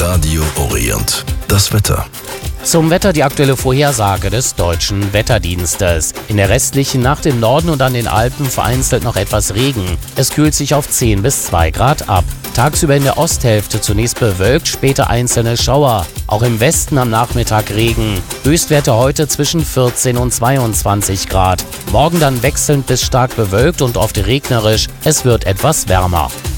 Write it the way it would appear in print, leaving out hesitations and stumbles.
Radio Orient. Das Wetter. Zum Wetter die aktuelle Vorhersage des Deutschen Wetterdienstes. In der restlichen Nacht im Norden und an den Alpen vereinzelt noch etwas Regen. Es kühlt sich auf 10 bis 2 Grad ab. Tagsüber in der Osthälfte zunächst bewölkt, später einzelne Schauer. Auch im Westen am Nachmittag Regen. Höchstwerte heute zwischen 14 und 22 Grad. Morgen dann wechselnd bis stark bewölkt und oft regnerisch. Es wird etwas wärmer.